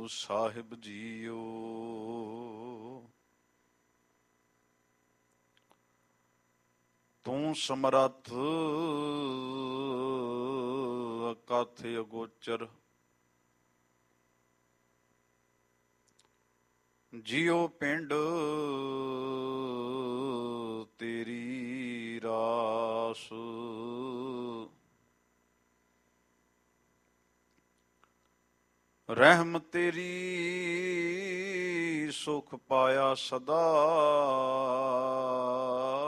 ਸਾਹਿਬ JIO. ਤੂੰ ਸਮਰੱਥ ਅਕਥ ਅਗੋਚਰ, JIO ਪਿੰਡ ਤੇਰੀ ਰਾਸ। ਰਹਿਮ ਤੇਰੀ ਸੁਖ ਪਾਇਆ ਸਦਾ,